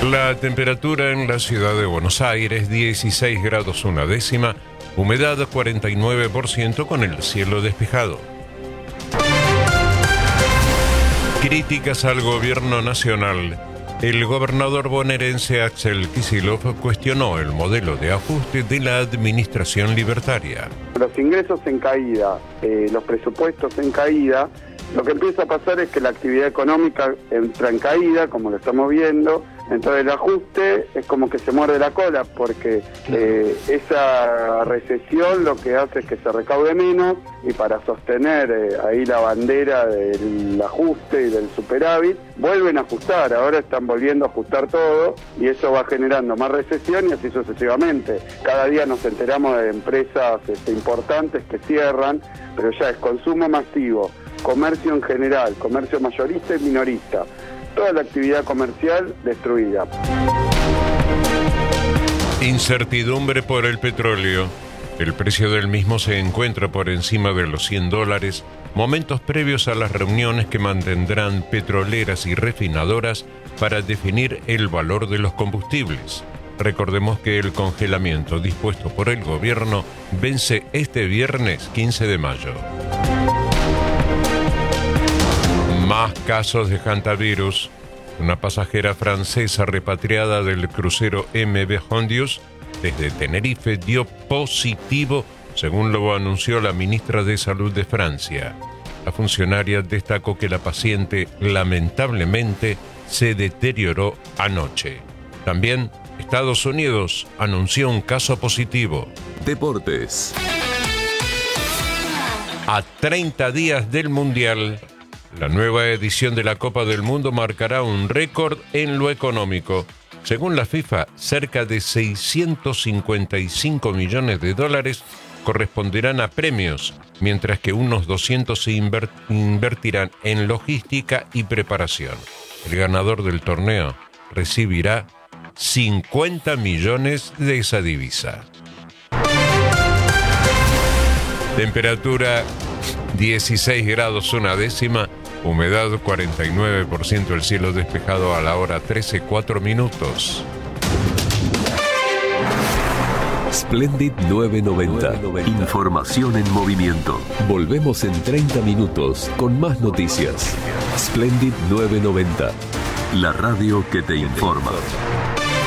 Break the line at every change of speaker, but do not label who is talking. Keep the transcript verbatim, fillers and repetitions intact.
La temperatura en la ciudad de Buenos Aires, dieciséis grados una décima, humedad cuarenta y nueve por ciento con el cielo despejado. Críticas al gobierno nacional. El gobernador bonaerense Axel Kicillof cuestionó el modelo de ajuste de la administración libertaria.
Los ingresos en caída, eh, los presupuestos en caída, lo que empieza a pasar es que la actividad económica entra en caída, como lo estamos viendo. Entonces el ajuste es como que se muerde la cola, porque eh, esa recesión lo que hace es que se recaude menos, y para sostener eh, ahí la bandera del ajuste y del superávit, vuelven a ajustar. Ahora están volviendo a ajustar todo, y eso va generando más recesión y así sucesivamente. Cada día nos enteramos de empresas este, importantes que cierran, pero ya es consumo masivo, comercio en general, comercio mayorista y minorista. Toda la actividad comercial destruida.
Incertidumbre por el petróleo. El precio del mismo se encuentra por encima de los cien dólares, momentos previos a las reuniones que mantendrán petroleras y refinadoras para definir el valor de los combustibles. Recordemos que el congelamiento dispuesto por el gobierno vence este viernes quince de mayo. Más casos de hantavirus. Una pasajera francesa repatriada del crucero M V Hondius desde Tenerife dio positivo, según lo anunció la ministra de Salud de Francia. La funcionaria destacó que la paciente lamentablemente se deterioró anoche. También Estados Unidos anunció un caso positivo.
Deportes.
A treinta días del Mundial, la nueva edición de la Copa del Mundo marcará un récord en lo económico. Según la FIFA, cerca de seiscientos cincuenta y cinco millones de dólares corresponderán a premios, mientras que unos doscientos se inver- invertirán en logística y preparación. El ganador del torneo recibirá cincuenta millones de esa divisa. Temperatura dieciséis grados una décima, humedad cuarenta y nueve por ciento, el cielo despejado a la hora trece, cuatro minutos.
Splendid novecientos noventa. Información en movimiento. Volvemos en treinta minutos con más noticias. Splendid novecientos noventa. La radio que te informa.